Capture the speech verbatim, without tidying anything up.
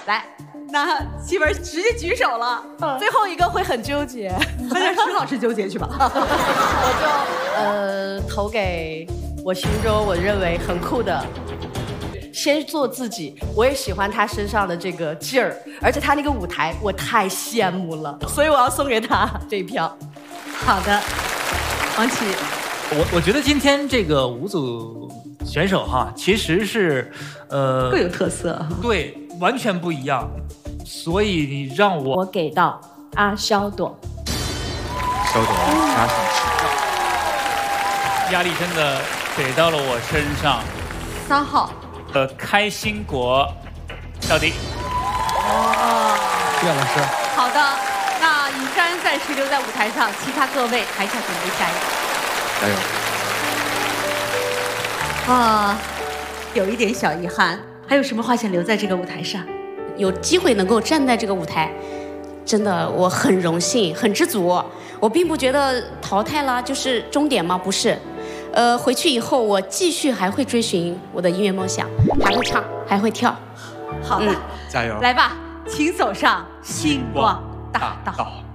来，那西门直接举手了， 嗯、最后一个会很纠结， 那就石老师纠结去吧。 我就呃投给我心中我认为很酷的。先做自己，我也喜欢他身上的这个劲儿，而且他那个舞台我太羡慕了，所以我要送给他这一票。 好的，王琦， 我我觉得今天这个五组选手哈，其实是呃各有特色， 对，完全不一样，所以你让我我给到阿肖朵， 肖朵加上压力真的给到了我身上。 三号。 呃，开心果到底。 哦， 谢谢老师。 好的，那尹山暂时留在舞台上，其他各位台下准备加油。 加油。 啊，有一点小遗憾，还有什么话想留在这个舞台上？ 有机会能够站在这个舞台，真的我很荣幸，很知足。我并不觉得淘汰了就是终点吗？不是。呃，回去以后我继续还会追寻我的音乐梦想，还会唱，还会跳。 好的， 加油！ 来吧，请走上星光大道。